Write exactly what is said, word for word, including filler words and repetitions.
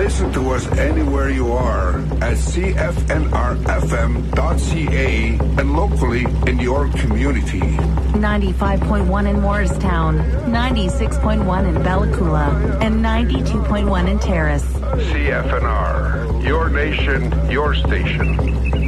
Listen to us anywhere you are at C F N R F M dot C A and locally in your community. ninety-five point one in Morristown, ninety-six point one in Bella Coola, and ninety-two point one in Terrace. C F N R, your nation, your station.